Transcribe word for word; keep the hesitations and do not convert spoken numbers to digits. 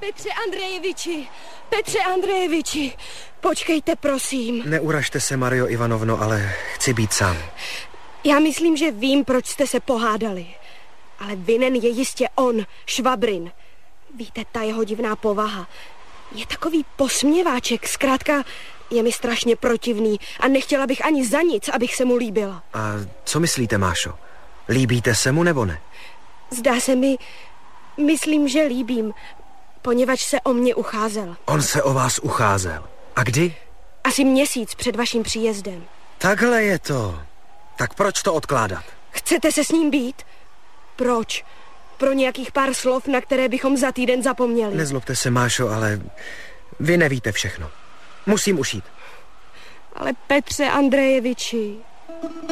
Petře Andrejeviči, Petře Andrejeviči, počkejte, prosím. Neuražte se, Mario Ivanovno, ale chci být sám. Já myslím, že vím, proč jste se pohádali. Ale vinen je jistě on, Švabrin. Víte, ta jeho divná povaha. Je takový posměváček, zkrátka je mi strašně protivný a nechtěla bych ani za nic, abych se mu líbila. A co myslíte, Mášo? Líbíte se mu nebo ne? Zdá se mi, myslím, že líbím, poněvadž se o mě ucházel. On se o vás ucházel. A kdy? Asi měsíc před vaším příjezdem. Takhle je to. Tak proč to odkládat? Chcete se s ním být? Proč? Pro nějakých pár slov, na které bychom za týden zapomněli. Nezlobte se, Mášo, ale vy nevíte všechno. Musím ušít. Ale Petře Andrejeviči...